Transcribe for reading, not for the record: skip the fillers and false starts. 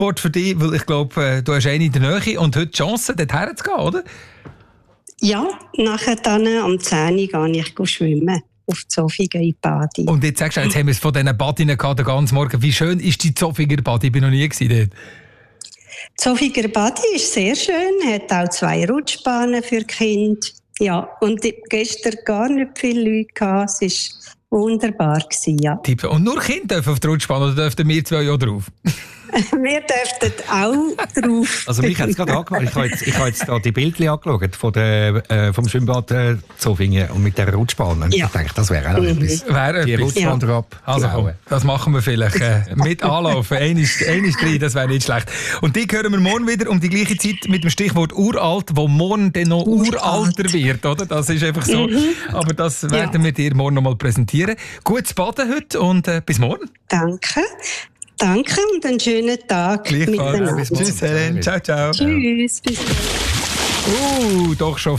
Sport für dich, weil ich glaube, du hast einen in der Nähe und heute die Chance, dorthin zu gehen, oder? Ja, nachher dann am 10 Uhr gehe ich schwimmen. Auf die Zofigen in Badi. Und jetzt sagst du, jetzt haben wir es von diesen Badinnen gehabt, den ganzen Morgen. Wie schön ist die Zofiger Badi? Ich bin noch nie dort. Die Zofiger Badi ist sehr schön, hat auch 2 Rutschbahnen für Kinder. Ja, und gestern gar nicht viele Leute gehabt. Es war wunderbar gewesen, ja. Und nur Kinder dürfen auf die Rutschbahn oder dürfen wir 2 auch drauf? Wir dürften auch drauf. Also mich hat es gerade angemacht. Ich habe jetzt da die Bildchen angeschaut vom Schwimmbad Zofingen und mit der Rutschbahn. Ja. Ich denke, das wäre auch etwas. Die Rutschbahn drauf. Also komm, das machen wir vielleicht mit Anlaufen. Einmal drin, das wäre nicht schlecht. Und die hören wir morgen wieder um die gleiche Zeit mit dem Stichwort uralt, wo morgen dann noch uralter wird, oder? Das ist einfach so. Aber das werden wir dir morgen noch mal präsentieren. Gutes Baden heute und bis morgen. Danke und einen schönen Tag. Gleichfalls. Tschüss, Helen. Ciao, ciao. Tschüss. Bis doch schon